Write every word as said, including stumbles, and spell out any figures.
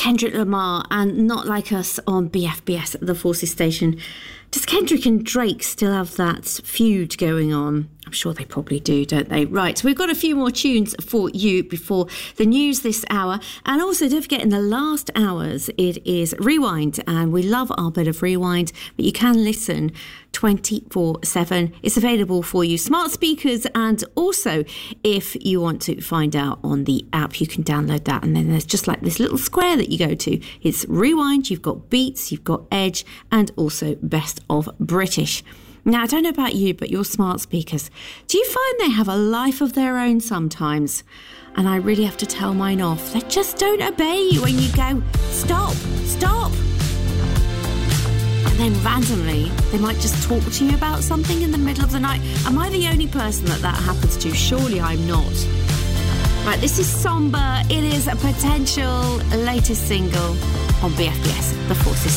Kendrick Lamar and Not Like Us on B F B S at the Forces Station. Does Kendrick and Drake still have that feud going on? I'm sure they probably do, don't they? Right, so we've got a few more tunes for you before the news this hour. And also, don't forget, in the last hours, it is Rewind. And we love our bit of Rewind, but you can listen twenty-four seven. It's available for you, smart speakers. And also, if you want to find out on the app, you can download that. And then there's just like this little square that you go to. It's Rewind, you've got Beats, you've got Edge, and also Best of British. Now, I don't know about you, but your smart speakers, do you find they have a life of their own sometimes? And I really have to tell mine off. They just don't obey you when you go, stop, stop. And then randomly, they might just talk to you about something in the middle of the night. Am I the only person that that happens to? Surely I'm not. Right, this is Somber. It is a potential latest single on B F B S, The Forces.